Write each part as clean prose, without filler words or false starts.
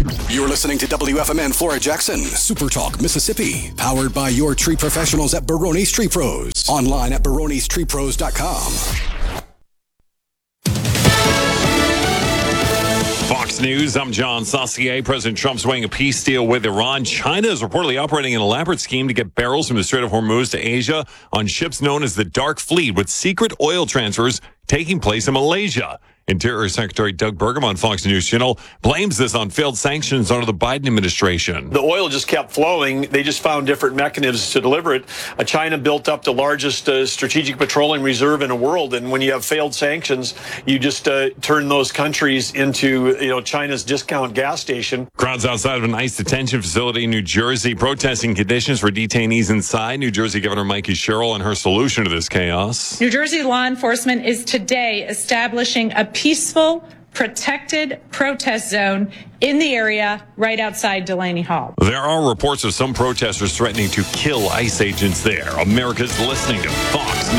You're listening to WFMN Flora Jackson, Super Talk, Mississippi. Powered by your tree professionals at Barone's Tree Pros. Online at baronestreepros.com. Fox News, I'm John Saucier. President Trump's weighing a peace deal with Iran. China is reportedly operating an elaborate scheme to get barrels from the Strait of Hormuz to Asia on ships known as the Dark Fleet, with secret oil transfers taking place in Malaysia. Interior Secretary Doug Burgum on Fox News Channel blames this on failed sanctions under the Biden administration. The oil just kept flowing. They just found different mechanisms to deliver it. China built up the largest strategic petroleum reserve in the world, and when you have failed sanctions, you just turn those countries into China's discount gas station. Crowds outside of an ICE detention facility in New Jersey protesting conditions for detainees inside. New Jersey Governor Mikey Sherrill on her solution to this chaos. New Jersey law enforcement is today establishing a peaceful, protected protest zone in the area right outside Delaney Hall. There are reports of some protesters threatening to kill ICE agents there. America's listening to Fox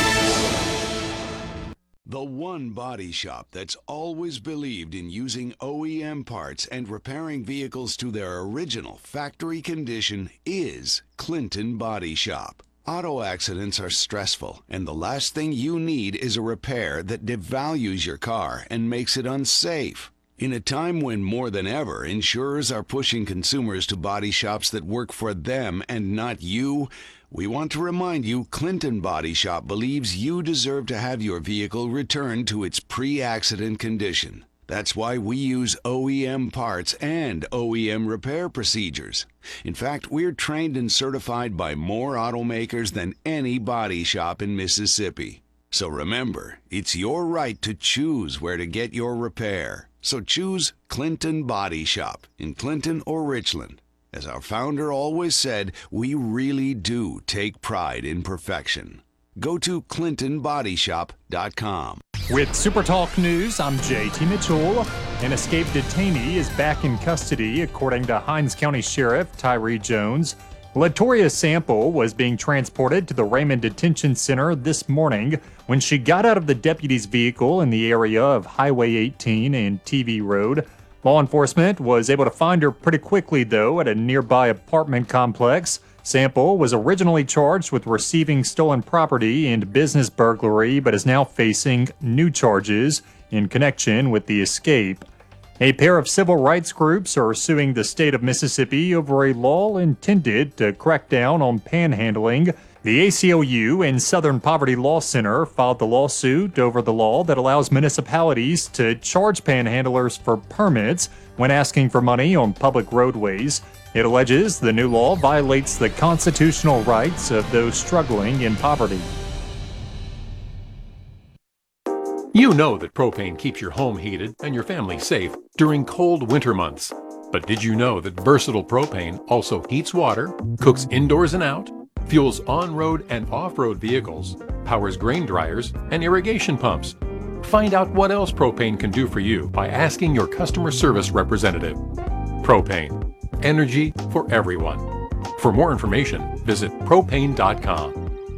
News. The one body shop that's always believed in using OEM parts and repairing vehicles to their original factory condition is Clinton Body Shop. Auto accidents are stressful, and the last thing you need is a repair that devalues your car and makes it unsafe. In a time when more than ever insurers are pushing consumers to body shops that work for them and not you, we want to remind you Clinton Body Shop believes you deserve to have your vehicle returned to its pre-accident condition. That's why we use OEM parts and OEM repair procedures. In fact, we're trained and certified by more automakers than any body shop in Mississippi. So remember, it's your right to choose where to get your repair. So choose Clinton Body Shop in Clinton or Richland. As our founder always said, we really do take pride in perfection. Go to ClintonBodyShop.com. With Super Talk News, I'm JT Mitchell. An escaped detainee is back in custody, according to Hinds County Sheriff Tyree Jones. Latoria Sample was being transported to the Raymond Detention Center this morning when she got out of the deputy's vehicle in the area of Highway 18 and TV Road. Law enforcement was able to find her pretty quickly, though, at a nearby apartment complex. Sample was originally charged with receiving stolen property and business burglary, but is now facing new charges in connection with the escape. A pair of civil rights groups are suing the state of Mississippi over a law intended to crack down on panhandling. The ACLU and Southern Poverty Law Center filed the lawsuit over the law that allows municipalities to charge panhandlers for permits when asking for money on public roadways. It alleges the new law violates the constitutional rights of those struggling in poverty. You know that propane keeps your home heated and your family safe during cold winter months. But did you know that Versatile Propane also heats water, cooks indoors and out, fuels on-road and off-road vehicles, powers grain dryers, and irrigation pumps? Find out what else propane can do for you by asking your customer service representative. Propane. Energy for everyone. For more information, visit propane.com.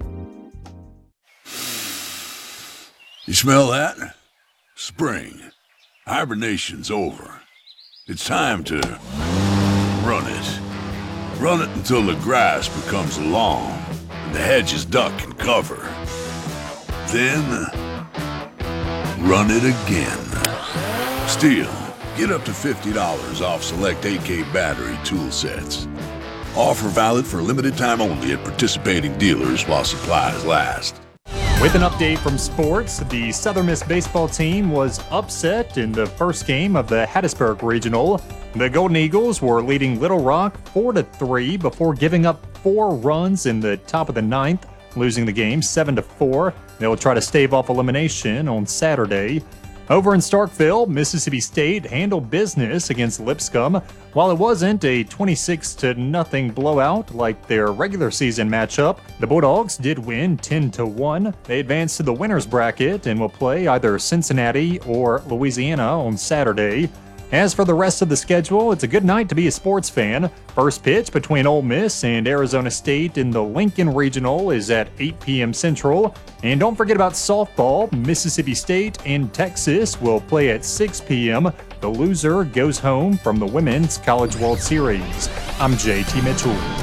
You smell that? Spring. Hibernation's over. It's time to run it. Run it until the grass becomes long and the hedges duck and cover. Then, run it again. Still, get up to $50 off select AK battery tool sets. Offer valid for a limited time only at participating dealers while supplies last. With an update from sports, the Southern Miss baseball team was upset in the first game of the Hattiesburg Regional. The Golden Eagles were leading Little Rock 4-3 before giving up 4 runs in the top of the ninth, losing the game 7-4. They'll try to stave off elimination on Saturday. Over in Starkville, Mississippi State handled business against Lipscomb. While it wasn't a 26-0 blowout like their regular season matchup, the Bulldogs did win 10-1. They advanced to the winner's bracket and will play either Cincinnati or Louisiana on Saturday. As for the rest of the schedule, it's a good night to be a sports fan. First pitch between Ole Miss and Arizona State in the Lincoln Regional is at 8 p.m. Central. And don't forget about softball. Mississippi State and Texas will play at 6 p.m. The loser goes home from the Women's College World Series. I'm JT Mitchell.